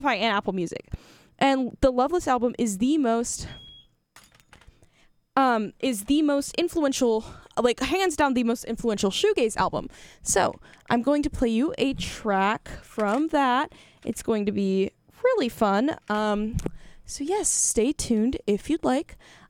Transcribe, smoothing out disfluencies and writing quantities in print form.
and Apple Music. And the Loveless album is the most influential, like hands down the most influential shoegaze album. So I'm going to play you a track from that. It's going to be really fun. So yes, stay tuned if you'd like.